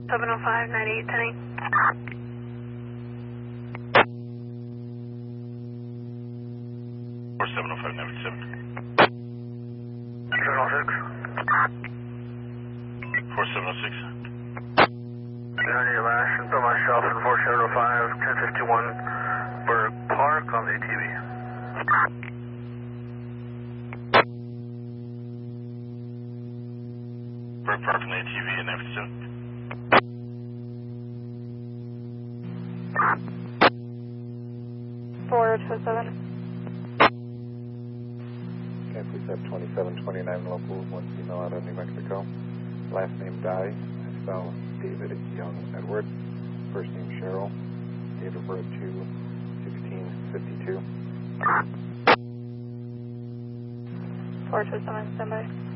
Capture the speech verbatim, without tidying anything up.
seven oh five, ninety-eight ten eight. four seven oh five, nine seven. seven oh six. four seven oh six. ninety last, and put myself in four seven oh five, ten fifty-one Berg Park on the A T V. Berg Park on the A T V and nine fifty-seven. four two seven. Okay, please have twenty-seven twenty-nine local, one female out of New Mexico. Last name Dye, I spell David Young Edward. First name Cheryl. Date of birth two sixteen fifty-two. four two seven, standby.